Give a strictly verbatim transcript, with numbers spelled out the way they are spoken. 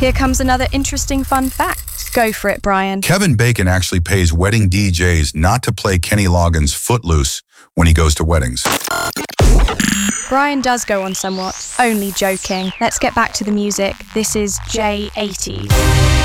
Here comes another interesting fun fact. Go for it, Brian. Kevin Bacon actually pays wedding D Js not to play Kenny Loggins' Footloose when he goes to weddings. Brian does go on somewhat. Only joking. Let's get back to the music. This is J eighty.